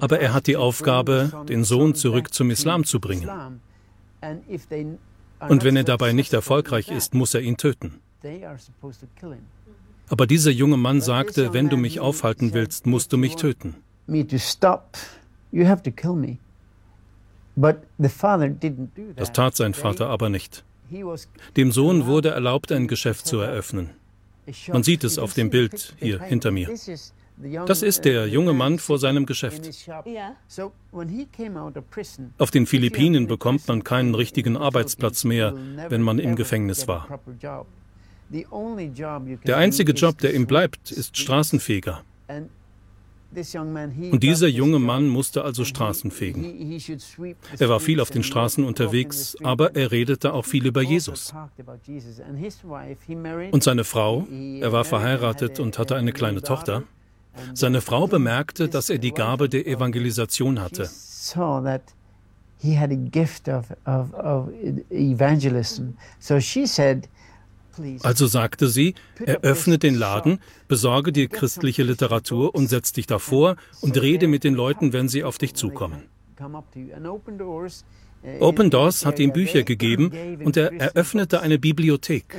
Aber er hat die Aufgabe, den Sohn zurück zum Islam zu bringen. Und wenn er dabei nicht erfolgreich ist, muss er ihn töten. Aber dieser junge Mann sagte, wenn du mich aufhalten willst, musst du mich töten. Das tat sein Vater aber nicht. Dem Sohn wurde erlaubt, ein Geschäft zu eröffnen. Man sieht es auf dem Bild hier hinter mir. Das ist der junge Mann vor seinem Geschäft. Auf den Philippinen bekommt man keinen richtigen Arbeitsplatz mehr, wenn man im Gefängnis war. Der einzige Job, der ihm bleibt, ist Straßenfeger. Und dieser junge Mann musste also Straßen fegen. Er war viel auf den Straßen unterwegs, aber er redete auch viel über Jesus. Und seine Frau, er war verheiratet und hatte eine kleine Tochter, seine Frau bemerkte, dass er die Gabe der Evangelisation hatte. Also sagte sie, eröffne den Laden, besorge dir christliche Literatur und setz dich davor und rede mit den Leuten, wenn sie auf dich zukommen. Open Doors hat ihm Bücher gegeben und er eröffnete eine Bibliothek.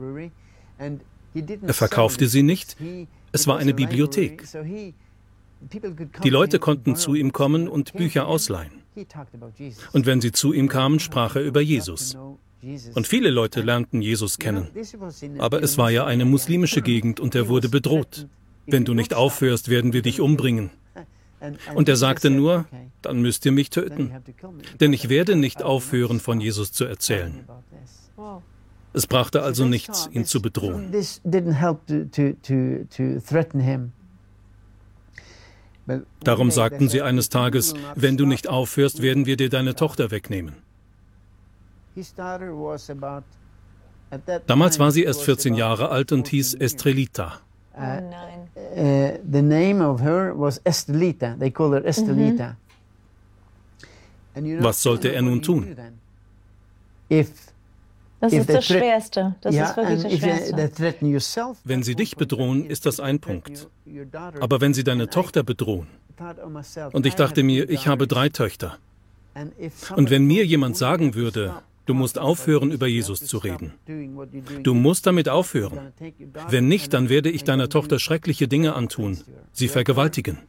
Er verkaufte sie nicht, es war eine Bibliothek. Die Leute konnten zu ihm kommen und Bücher ausleihen. Und wenn sie zu ihm kamen, sprach er über Jesus. Und viele Leute lernten Jesus kennen. Aber es war ja eine muslimische Gegend und er wurde bedroht. Wenn du nicht aufhörst, werden wir dich umbringen. Und er sagte nur, dann müsst ihr mich töten. Denn ich werde nicht aufhören, von Jesus zu erzählen. Es brachte also nichts, ihn zu bedrohen. Darum sagten sie eines Tages, wenn du nicht aufhörst, werden wir dir deine Tochter wegnehmen. Damals war sie erst 14 Jahre alt und hieß Estrelita. The name of her was Estelita. They call her Estelita. Was sollte er nun tun? Das ist das Schwerste. Das ist wirklich das Schwerste. Wenn sie dich bedrohen, ist das ein Punkt. Aber wenn sie deine Tochter bedrohen, und ich dachte mir, ich habe 3 Töchter, und wenn mir jemand sagen würde, du musst aufhören, über Jesus zu reden. Du musst damit aufhören. Wenn nicht, dann werde ich deiner Tochter schreckliche Dinge antun, sie vergewaltigen.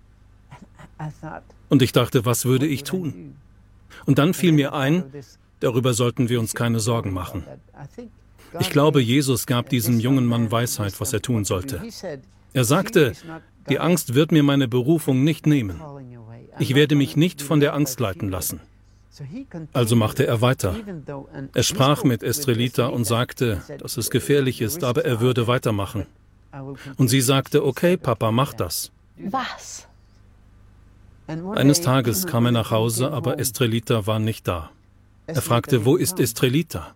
Und ich dachte, was würde ich tun? Und dann fiel mir ein, darüber sollten wir uns keine Sorgen machen. Ich glaube, Jesus gab diesem jungen Mann Weisheit, was er tun sollte. Er sagte, die Angst wird mir meine Berufung nicht nehmen. Ich werde mich nicht von der Angst leiten lassen. Also machte er weiter. Er sprach mit Estrelita und sagte, dass es gefährlich ist, aber er würde weitermachen. Und sie sagte, okay, Papa, mach das. Was? Eines Tages kam er nach Hause, aber Estrelita war nicht da. Er fragte, wo ist Estrelita?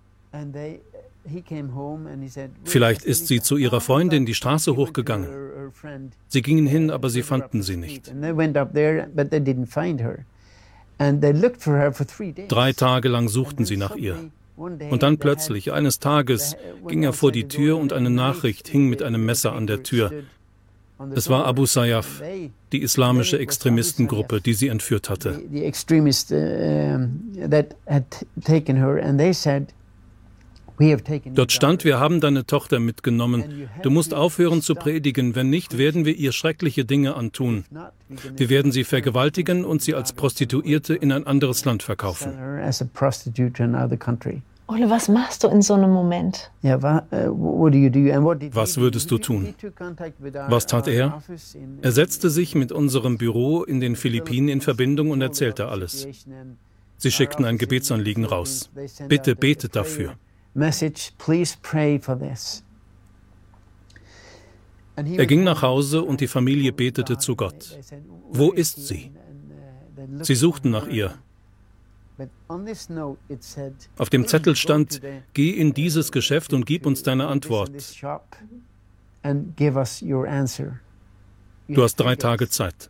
Vielleicht ist sie zu ihrer Freundin die Straße hochgegangen. Sie gingen hin, aber sie fanden sie nicht. 3 Tage lang suchten sie nach ihr. Und dann plötzlich, eines Tages, ging er vor die Tür und eine Nachricht hing mit einem Messer an der Tür. Es war Abu Sayyaf, die islamische Extremistengruppe, die sie entführt hatte. Dort stand, wir haben deine Tochter mitgenommen. Du musst aufhören zu predigen, wenn nicht, werden wir ihr schreckliche Dinge antun. Wir werden sie vergewaltigen und sie als Prostituierte in ein anderes Land verkaufen. Ole, was machst du in so einem Moment? Was würdest du tun? Was tat er? Er setzte sich mit unserem Büro in den Philippinen in Verbindung und erzählte alles. Sie schickten ein Gebetsanliegen raus. Bitte betet dafür. Er ging nach Hause und die Familie betete zu Gott. Wo ist sie? Sie suchten nach ihr. Auf dem Zettel stand, geh in dieses Geschäft und gib uns deine Antwort. Du hast 3 Tage Zeit.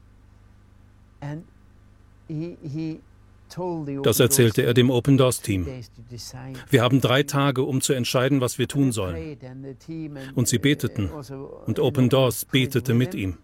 Das erzählte er dem Open Doors Team. Wir haben 3 Tage, um zu entscheiden, was wir tun sollen. Und sie beteten. Und Open Doors betete mit ihm.